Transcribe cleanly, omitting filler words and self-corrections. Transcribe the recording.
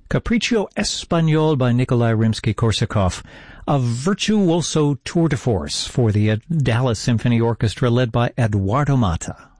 Capriccio Espagnol by Nikolai Rimsky-Korsakov, a virtuoso tour de force for the Dallas Symphony Orchestra led by Eduardo Mata.